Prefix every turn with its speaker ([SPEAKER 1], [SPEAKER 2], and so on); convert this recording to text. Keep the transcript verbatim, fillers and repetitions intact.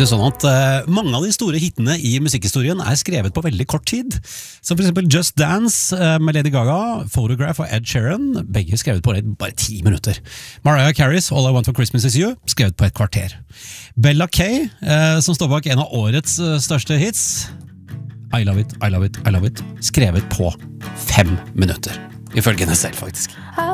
[SPEAKER 1] faktisk sånn at uh, mange av de store hittene i musikkhistorien er skrevet på veldig kort tid. Som for eksempel Just Dance uh, med Lady Gaga, Photograph og Ed Sheeran, begge skrevet på bare ti minutter. Mariah Carey's All I Want for Christmas Is You, skrevet på et kvarter. Bella Kay, uh, som står bak en av årets uh, største hits, I Love It, I Love It, I Love It, skrevet på fem minutter. Ifølge henne selv, faktisk.